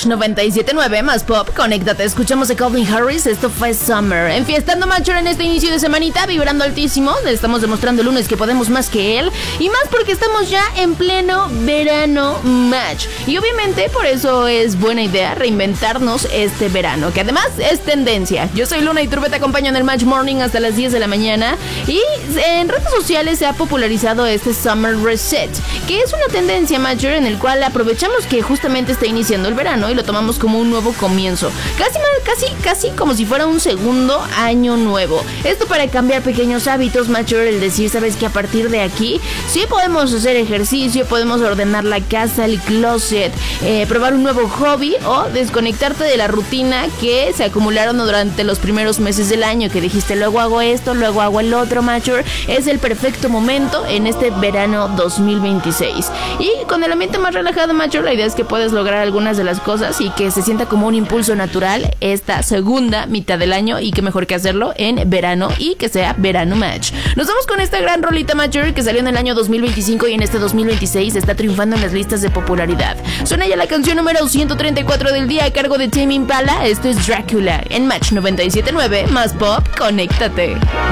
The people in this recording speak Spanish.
Match 97.9 más pop, conéctate, escuchamos a Calvin Harris, esto fue Summer. Enfiestando Macher en este inicio de semanita, vibrando altísimo, le estamos demostrando el lunes que podemos más que él, y más porque estamos ya en pleno verano Match. Y obviamente por eso es buena idea reinventarnos este verano, que además es tendencia. Yo soy Luna y Turbe, te acompaño en el Match Morning hasta las 10 de la mañana, y en redes sociales se ha popularizado este Summer Reset, que es una tendencia Matcher en el cual aprovechamos que justamente está iniciando el verano y lo tomamos como un nuevo comienzo, casi como si fuera un segundo año nuevo. Esto para cambiar pequeños hábitos, Matcher, el decir, sabes que a partir de aquí sí podemos hacer ejercicio, podemos ordenar la casa, el closet, probar un nuevo hobby o desconectarte de la rutina que se acumularon durante los primeros meses del año, que dijiste luego hago esto, luego hago el otro. Matcher, es el perfecto momento en este verano 2026 y con el ambiente más relajado, Matcher, la idea es que puedes lograr algunas de las cosas y que se sienta como un impulso natural esta segunda mitad del año, y que mejor que hacerlo en verano y que sea verano Match. Nos vamos con esta gran rolita Matcher que salió en el año 2025 y en este 2026 está triunfando en las listas de popularidad. Suena ya la canción número 134 del día a cargo de Tame Impala. Esto es Dracula en Match 97.9 más pop, conéctate.